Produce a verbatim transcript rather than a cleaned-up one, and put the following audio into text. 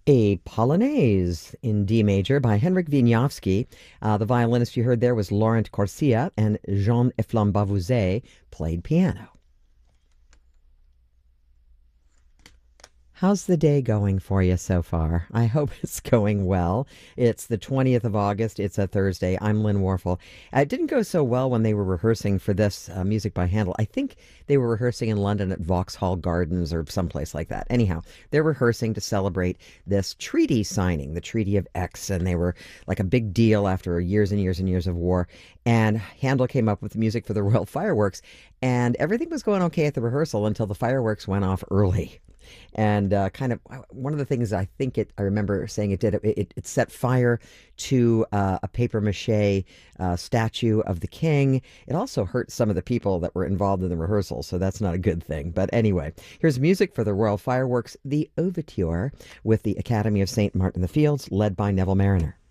A Polonaise in D major by Henryk Wieniawski. Uh, the violinist you heard there was Laurent Corsia, and Jean Eflambavouze played piano. How's the day going for you so far? I hope it's going well. It's the twentieth of August. It's a Thursday. I'm Lynn Warfel. Uh, It didn't go so well when they were rehearsing for this uh, music by Handel. I think they were rehearsing in London at Vauxhall Gardens or someplace like that. Anyhow, they're rehearsing to celebrate this treaty signing, the Treaty of Aix, and they were like a big deal after years and years and years of war. And Handel came up with the music for the Royal Fireworks, and everything was going okay at the rehearsal until the fireworks went off early. And uh, kind of uh, one of the things I think it, I remember saying it did, it, it, it set fire to uh, a paper mache uh, statue of the king. It also hurt some of the people that were involved in the rehearsal, so that's not a good thing. But anyway, here's music for the Royal Fireworks, the Overture, with the Academy of Saint Martin in the Fields, led by Neville Mariner.